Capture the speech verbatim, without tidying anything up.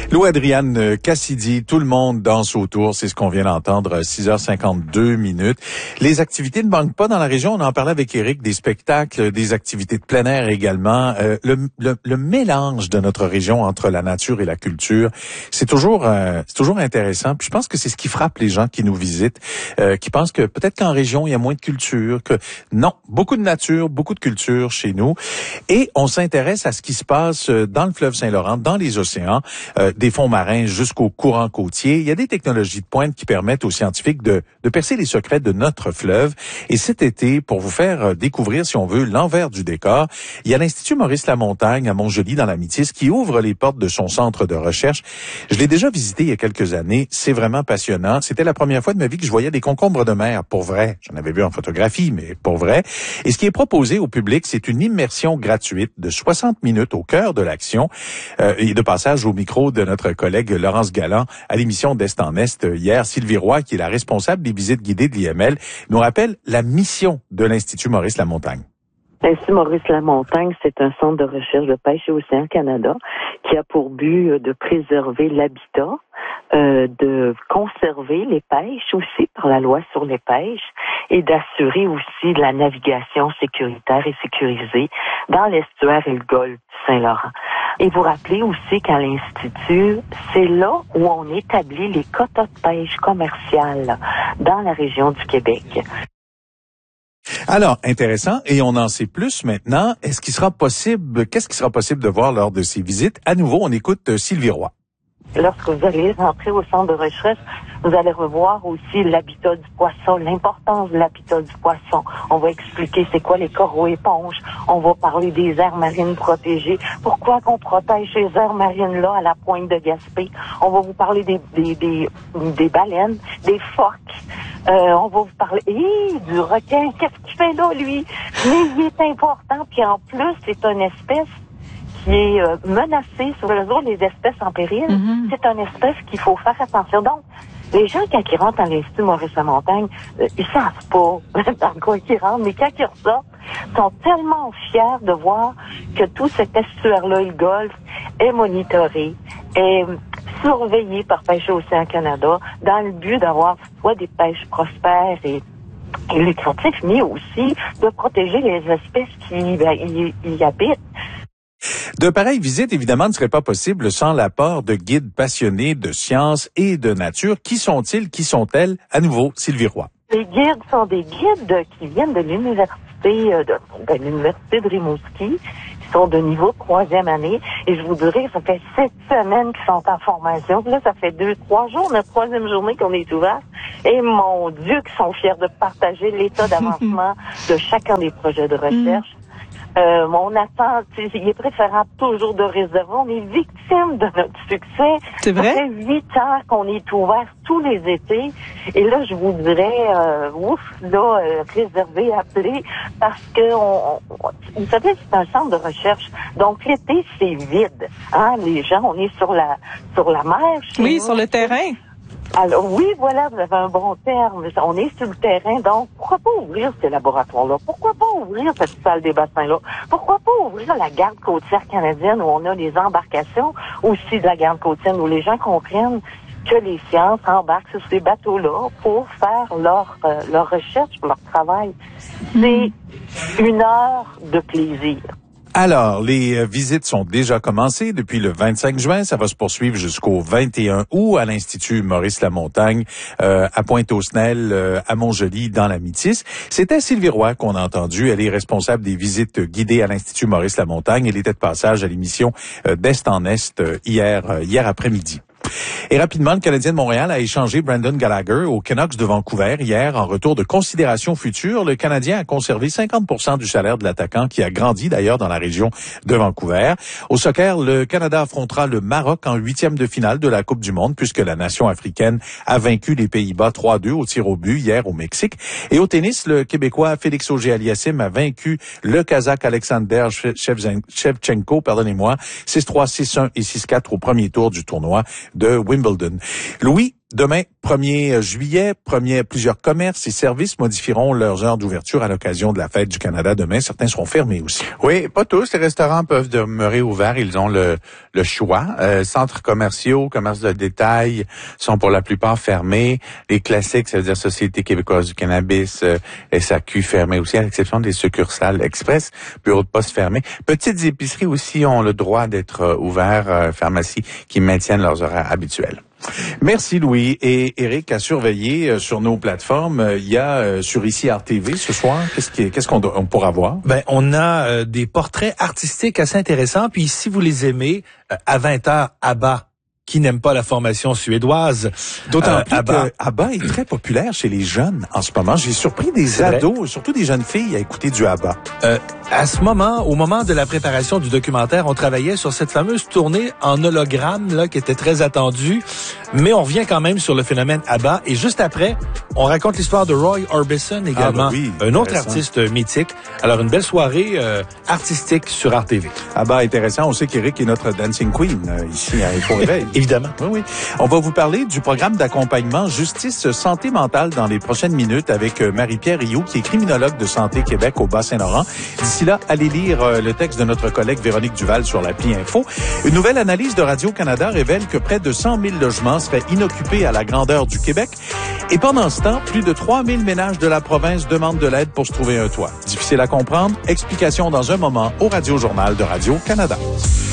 Lou Adriane Cassidy, tout le monde danse autour, c'est ce qu'on vient d'entendre, six heures cinquante-deux minutes. Les activités ne manquent pas dans la région, on en parlait avec Éric, des spectacles, des activités de plein air également. Euh, le, le, le mélange de notre région entre la nature et la culture, c'est toujours euh, c'est toujours intéressant. Puis je pense que c'est ce qui frappe les gens qui nous visitent, euh, qui pensent que peut-être qu'en région, il y a moins de culture, que non, beaucoup de nature, beaucoup de culture chez nous. Et on s'intéresse à ce qui se passe dans le fleuve Saint-Laurent, dans les océans, euh, des fonds marins jusqu'aux courants côtiers. Il y a des technologies de pointe qui permettent aux scientifiques de, de percer les secrets de notre fleuve. Et cet été, pour vous faire découvrir, si on veut, l'envers du décor, il y a l'Institut Maurice Lamontagne à Montjoly, dans la Métis, qui ouvre les portes de son centre de recherche. Je l'ai déjà visité il y a quelques années. C'est vraiment passionnant. C'était la première fois de ma vie que je voyais des concombres de mer, pour vrai. J'en avais vu en photographie, mais pour vrai. Et ce qui est proposé au public, c'est une immersion gratuite de soixante minutes au cœur de l'action. Euh, et de passage au micro de notre collègue Laurence Galland à l'émission d'Est en Est hier, Sylvie Roy, qui est la responsable des visites guidées de l'I M L, nous rappelle la mission de l'Institut Maurice Lamontagne. L'Institut Maurice Lamontagne, c'est un centre de recherche de pêche et océan Canada qui a pour but de préserver l'habitat, euh, de conserver les pêches aussi par la loi sur les pêches et d'assurer aussi de la navigation sécuritaire et sécurisée dans l'estuaire et le golfe du Saint-Laurent. Et vous rappelez aussi qu'à l'Institut, c'est là où on établit les quotas de pêche commerciales dans la région du Québec. Alors, intéressant, et on en sait plus maintenant. Est-ce qu'il sera possible, qu'est-ce qui sera possible de voir lors de ces visites? À nouveau, on écoute Sylvie Roy. Lorsque vous allez rentrer au centre de recherche, vous allez revoir aussi l'habitat du poisson, l'importance de l'habitat du poisson. On va expliquer c'est quoi les coraux éponges. On va parler des aires marines protégées. Pourquoi qu'on protège ces aires marines-là à la pointe de Gaspé. On va vous parler des, des, des, des baleines, des phoques. Euh, on va vous parler hey, du requin. Qu'est-ce qu'il fait là, lui? Mais il est important. Puis en plus, c'est une espèce qui est euh, menacée sur le réseau des espèces en péril. Mm-hmm. C'est une espèce qu'il faut faire attention. Donc, les gens, quand ils rentrent à l'Institut Maurice Lamontagne, euh, ils savent pas dans quoi ils rentrent, mais quand ils ressortent, sont tellement fiers de voir que tout cet estuaire-là, le golfe, est monitoré, est surveillé par Pêche et Océan Canada dans le but d'avoir soit des pêches prospères et et lucratifs, mais aussi de protéger les espèces qui ben, y, y habitent. De pareilles visites, évidemment, ne seraient pas possibles sans l'apport de guides passionnés de sciences et de nature. Qui sont-ils? Qui sont-elles? À nouveau, Sylvie Roy. Les guides sont des guides qui viennent de l'université de, de l'université de Rimouski, qui sont de niveau troisième année. Et je vous dirais que ça fait sept semaines qu'ils sont en formation. Là, ça fait deux, trois jours, notre troisième journée qu'on est ouvert. Et mon Dieu, qu'ils sont fiers de partager l'état d'avancement de chacun des projets de recherche. Euh, on attend, il est préférable toujours de réserver. On est victime de notre succès. C'est vrai? Ça fait huit ans qu'on est ouvert tous les étés. Et là, je vous dirais, euh, ouf, là, euh, réservez, appelez, parce que, on, on, vous savez, c'est un centre de recherche. Donc, l'été, c'est vide. Hein, les gens, on est sur la, sur la mer. Oui, nous. Sur le terrain. Alors oui, voilà, vous avez un bon terme. On est sur le terrain, donc pourquoi pas ouvrir ces laboratoires-là? Pourquoi pas ouvrir cette salle des bassins-là? Pourquoi pas ouvrir la garde côtière canadienne où on a les embarcations aussi de la garde côtière où les gens comprennent que les sciences embarquent sur ces bateaux-là pour faire leur, euh, leur recherche, leur travail. C'est une heure de plaisir. Alors, les euh, visites sont déjà commencées depuis le vingt-cinq juin. Ça va se poursuivre jusqu'au vingt et un août à l'Institut Maurice Lamontagne, euh, à Pointe-aux-Snelles, euh, à Montjoly, dans la Métis. C'était Sylvie Roy qu'on a entendu. Elle est responsable des visites guidées à l'Institut Maurice Lamontagne. Elle était de passage à l'émission euh, d'Est en Est euh, hier, euh, hier après-midi. Et rapidement, le Canadien de Montréal a échangé Brandon Gallagher aux Canucks de Vancouver hier en retour de considération future. Le Canadien a conservé cinquante pour cent du salaire de l'attaquant qui a grandi d'ailleurs dans la région de Vancouver. Au soccer, le Canada affrontera le Maroc en huitième de finale de la Coupe du Monde puisque la nation africaine a vaincu les Pays-Bas trois à deux au tir au but hier au Mexique. Et au tennis, le Québécois Félix Auger-Aliassime a vaincu le Kazakh Alexander Shevchenko, pardonnez-moi, six trois, six un et six quatre au premier tour du tournoi de Wimbledon. Louis, Demain, premier juillet, premier, plusieurs commerces et services modifieront leurs heures d'ouverture à l'occasion de la fête du Canada. Demain, certains seront fermés aussi. Oui, pas tous. Les restaurants peuvent demeurer ouverts. Ils ont le, le choix. Euh, centres commerciaux, commerces de détail sont pour la plupart fermés. Les classiques, ça veut dire Société québécoise du cannabis, euh, S A Q fermés aussi, à l'exception des succursales express, bureaux de poste fermés. Petites épiceries aussi ont le droit d'être euh, ouverts, euh, pharmacies qui maintiennent leurs horaires habituels. Merci Louis. Et Éric, à surveiller euh, sur nos plateformes, euh, il y a euh, sur ici R T V ce soir, qu'est-ce qui, qu'est-ce qu'on doit, on pourra voir? Ben, on a euh, des portraits artistiques assez intéressants. Puis si vous les aimez, euh, à vingt heures, ABBA. Qui n'aime pas la formation suédoise. D'autant euh, plus ABBA. que ABBA est très populaire chez les jeunes en ce moment. J'ai surpris des C'est ados, vrai. surtout des jeunes filles, à écouter du ABBA. Euh, à ce moment, au moment de la préparation du documentaire, on travaillait sur cette fameuse tournée en hologramme là qui était très attendue, mais on revient quand même sur le phénomène ABBA. Et juste après, on raconte l'histoire de Roy Orbison également, Ah, ben oui, un autre intéressant. artiste mythique. Alors une belle soirée euh, artistique sur R T V. ABBA, intéressant. On sait qu'Éric est notre dancing queen euh, ici à Info Réveil. Évidemment. Oui, oui. On va vous parler du programme d'accompagnement Justice Santé Mentale dans les prochaines minutes avec euh, Marie-Pierre Rioux, qui est criminologue de Santé Québec au Bas-Saint-Laurent. D'ici là, allez lire euh, le texte de notre collègue Véronique Duval sur l'appli Info. Une nouvelle analyse de Radio-Canada révèle que près de cent mille logements seraient inoccupés à la grandeur du Québec. Et pendant ce temps, plus de trois mille ménages de la province demandent de l'aide pour se trouver un toit. Difficile à comprendre? Explication dans un moment au Radio-Journal de Radio-Canada.